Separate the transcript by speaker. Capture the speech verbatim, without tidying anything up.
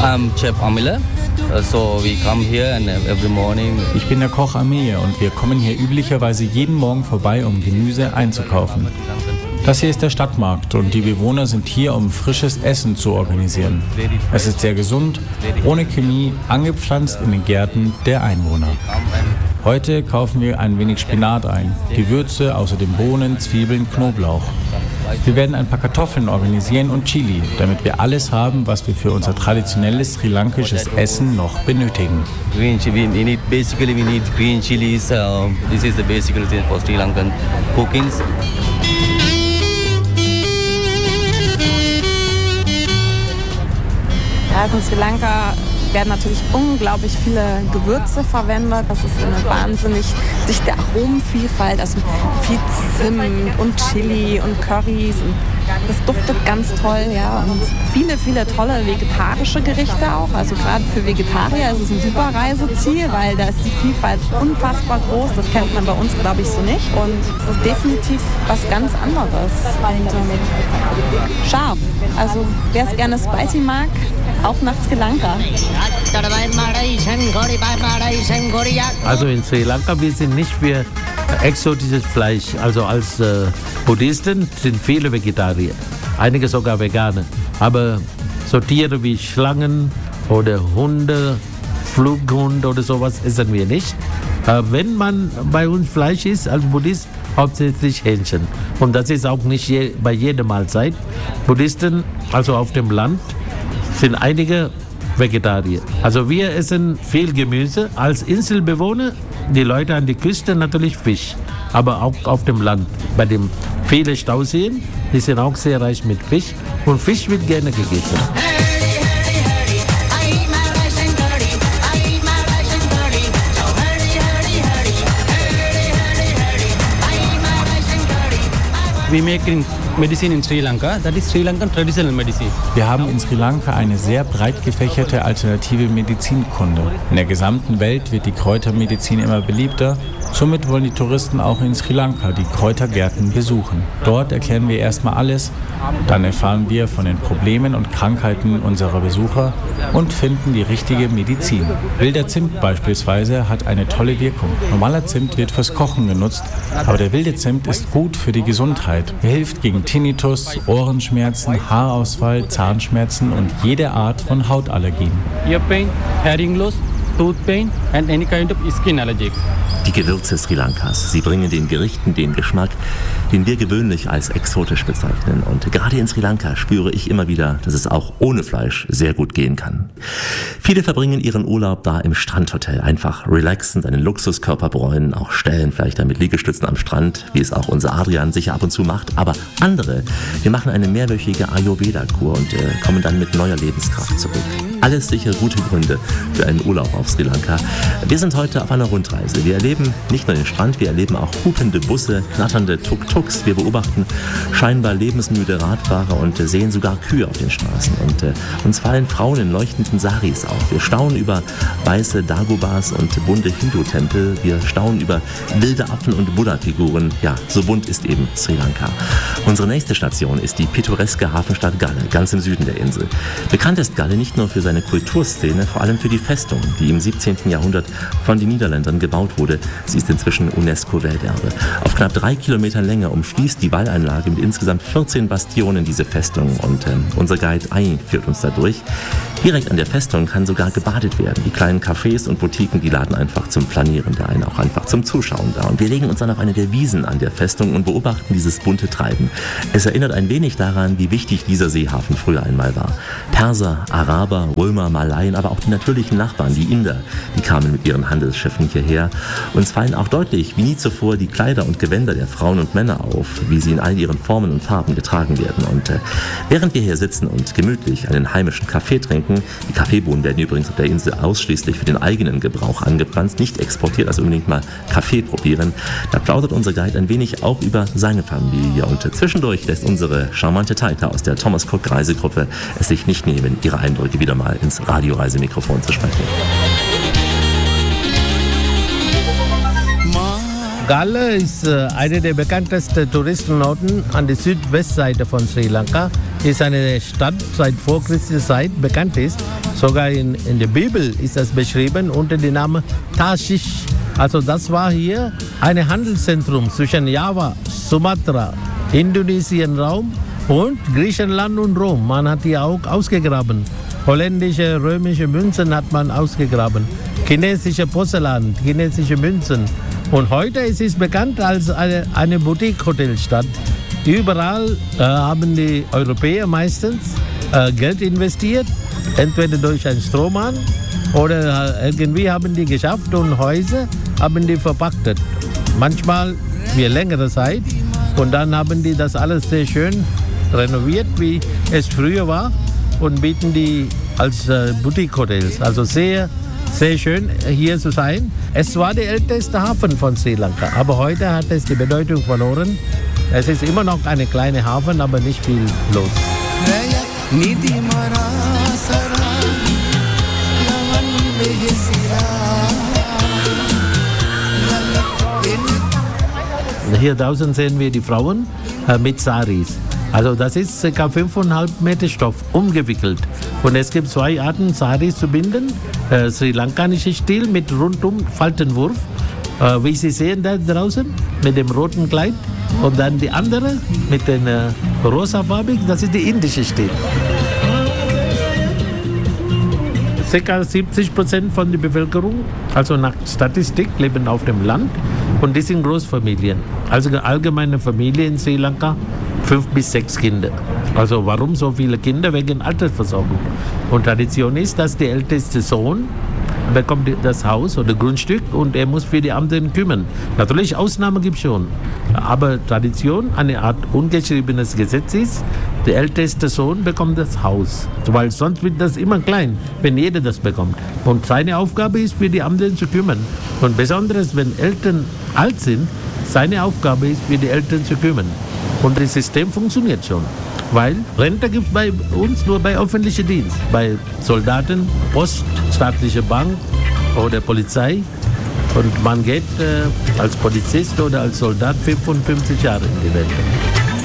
Speaker 1: I'm Chef Amila. So we come here and every morning.
Speaker 2: Ich bin der Koch Amir und wir kommen hier üblicherweise jeden Morgen vorbei, um Gemüse einzukaufen. Das hier ist der Stadtmarkt und die Bewohner sind hier, um frisches Essen zu organisieren. Es ist sehr gesund, ohne Chemie, angepflanzt in den Gärten der Einwohner. Heute kaufen wir ein wenig Spinat ein, Gewürze, außerdem Bohnen, Zwiebeln, Knoblauch. Wir werden ein paar Kartoffeln organisieren und Chili, damit wir alles haben, was wir für unser traditionelles sri-lankisches Essen noch benötigen.
Speaker 1: Green chili, we need, basically we need green chilies. Uh, this is the basic thing for Sri Lankan cooking.
Speaker 3: Also in Sri Lanka werden natürlich unglaublich viele Gewürze verwendet. Das ist eine wahnsinnig dichte Aromenvielfalt, also viel Zimt und Chili und Currys. Und das duftet ganz toll, ja. Und viele, viele tolle vegetarische Gerichte auch. Also gerade für Vegetarier ist es ein super Reiseziel, weil da ist die Vielfalt unfassbar groß. Das kennt man bei uns, glaube ich, so nicht. Und es ist definitiv was ganz anderes. Und, ähm, scharf. Also wer es gerne spicy mag, auf nach Sri Lanka.
Speaker 4: Also in Sri Lanka, wir sind nicht für exotisches Fleisch. Also als äh, Buddhisten sind viele Vegetarier, einige sogar Veganer. Aber so Tiere wie Schlangen oder Hunde, Flughund oder sowas essen wir nicht. Äh, wenn man bei uns Fleisch isst, als Buddhist, hauptsächlich Hähnchen. Und das ist auch nicht je, bei jeder Mahlzeit. Buddhisten, also auf dem Land, sind einige Vegetarier. Also wir essen viel Gemüse. Als Inselbewohner, die Leute an der Küste natürlich Fisch. Aber auch auf dem Land, bei dem viele Stauseen, die sind auch sehr reich mit Fisch. Und Fisch wird gerne gegessen.
Speaker 5: We make in medicine in Sri Lanka, that is Sri Lankan traditional medicine.
Speaker 2: Wir haben in Sri Lanka eine sehr breit gefächerte alternative Medizinkunde. In der gesamten Welt wird die Kräutermedizin immer beliebter. Somit wollen die Touristen auch in Sri Lanka die Kräutergärten besuchen. Dort erklären wir erstmal alles, dann erfahren wir von den Problemen und Krankheiten unserer Besucher und finden die richtige Medizin. Wilder Zimt beispielsweise hat eine tolle Wirkung. Normaler Zimt wird fürs Kochen genutzt, aber der wilde Zimt ist gut für die Gesundheit. Er hilft gegen Tinnitus, Ohrenschmerzen, Haarausfall, Zahnschmerzen und jede Art von Hautallergien.
Speaker 5: Ear pain, hearing loss, tooth pain and any kind of skin allergy.
Speaker 6: Die Gewürze Sri Lankas. Sie bringen den Gerichten den Geschmack, den wir gewöhnlich als exotisch bezeichnen. Und gerade in Sri Lanka spüre ich immer wieder, dass es auch ohne Fleisch sehr gut gehen kann. Viele verbringen ihren Urlaub da im Strandhotel. Einfach relaxend, einen Luxuskörper bräunen, auch stellen vielleicht damit Liegestützen am Strand, wie es auch unser Adrian sicher ab und zu macht. Aber andere, wir machen eine mehrwöchige Ayurveda-Kur und äh, kommen dann mit neuer Lebenskraft zurück. Alles sicher gute Gründe für einen Urlaub auf Sri Lanka. Wir sind heute auf einer Rundreise. Wir erleben nicht nur den Strand, wir erleben auch hupende Busse, knatternde Tuk-Tuks. Wir beobachten scheinbar lebensmüde Radfahrer und äh, sehen sogar Kühe auf den Straßen. Und äh, uns fallen Frauen in leuchtenden Saris auf. Wir staunen über weiße Dagobas und bunte Hindu-Tempel. Wir staunen über wilde Affen und Buddha-Figuren. Ja, so bunt ist eben Sri Lanka. Unsere nächste Station ist die pittoreske Hafenstadt Galle, ganz im Süden der Insel. Bekannt ist Galle nicht nur für seine Kulturszene, vor allem für die Festung, die im siebzehnten Jahrhundert von den Niederländern gebaut wurde. Sie ist inzwischen UNESCO-Welterbe. Auf knapp drei Kilometern Länge umschließt die Wallanlage mit insgesamt vierzehn Bastionen diese Festung und äh, unser Guide Ai führt uns da durch. Direkt an der Festung kann sogar gebadet werden. Die kleinen Cafés und Boutiquen, die laden einfach zum Flanieren da ein, auch einfach zum Zuschauen da. Und wir legen uns dann auf eine der Wiesen an der Festung und beobachten dieses bunte Treiben. Es erinnert ein wenig daran, wie wichtig dieser Seehafen früher einmal war. Perser, Araber, Römer, Malaien, aber auch die natürlichen Nachbarn, die Inder, die kamen mit ihren Handelsschiffen hierher. Uns fallen auch deutlich, wie nie zuvor, die Kleider und Gewänder der Frauen und Männer auf, wie sie in all ihren Formen und Farben getragen werden. Und äh, während wir hier sitzen und gemütlich einen heimischen Kaffee trinken, die Kaffeebohnen werden übrigens auf der Insel ausschließlich für den eigenen Gebrauch angepflanzt, nicht exportiert, also unbedingt mal Kaffee probieren. Da plaudert unser Guide ein wenig auch über seine Familie und zwischendurch lässt unsere charmante Taita aus der Thomas Cook Reisegruppe es sich nicht nehmen, ihre Eindrücke wieder mal ins Radioreisemikrofon zu sprechen.
Speaker 4: Galle ist äh, eine der bekanntesten Touristenorten an der Südwestseite von Sri Lanka. ist eine Stadt seit vorchristlicher Zeit bekannt ist. Sogar in, in der Bibel ist das beschrieben unter dem Namen Tarschisch. Also das war hier ein Handelszentrum zwischen Java, Sumatra, Indonesien-Raum und Griechenland und Rom. Man hat die auch ausgegraben. Holländische, römische Münzen hat man ausgegraben. Chinesische Porzellan, chinesische Münzen. Und heute ist es bekannt als eine, eine Boutique-Hotelstadt. Überall äh, haben die Europäer meistens äh, Geld investiert, entweder durch einen Strohmann oder äh, irgendwie haben die geschafft und Häuser haben die verpachtet. Manchmal für längere Zeit und dann haben die das alles sehr schön renoviert, wie es früher war und bieten die als äh, Boutique-Hotels. Also sehr, sehr schön hier zu sein. Es war der älteste Hafen von Sri Lanka, aber heute hat es die Bedeutung verloren. Es ist immer noch eine kleine Hafen, aber nicht viel los. Hier draußen sehen wir die Frauen äh, mit Saris. Also das ist ca. fünfeinhalb Meter Stoff, umgewickelt. Und es gibt zwei Arten, Saris zu binden. Äh, Sri Lankanischer Stil mit rundum Faltenwurf, äh, wie Sie sehen da draußen, mit dem roten Kleid. Und dann die andere mit den äh, rosafarbig, das ist der indische Stil. Ca. siebzig Prozent von der Bevölkerung, also nach Statistik, leben auf dem Land und die sind Großfamilien. Also allgemeine Familie in Sri Lanka, fünf bis sechs Kinder. Also warum so viele Kinder? Wegen Altersversorgung. Und Tradition ist, dass der älteste Sohn bekommt das Haus oder Grundstück und er muss für die anderen kümmern. Natürlich, Ausnahmen gibt es schon. Aber Tradition, eine Art ungeschriebenes Gesetz ist, der älteste Sohn bekommt das Haus. Weil sonst wird das immer klein, wenn jeder das bekommt. Und seine Aufgabe ist, für die anderen zu kümmern. Und besonders, wenn Eltern alt sind, seine Aufgabe ist, für die Eltern zu kümmern. Und das System funktioniert schon. Weil Rente gibt es bei uns nur bei öffentlichem Dienst. Bei Soldaten, Post, staatliche Bank oder Polizei. Und man geht äh, als Polizist oder als Soldat fünfundfünfzig Jahre in die Rente.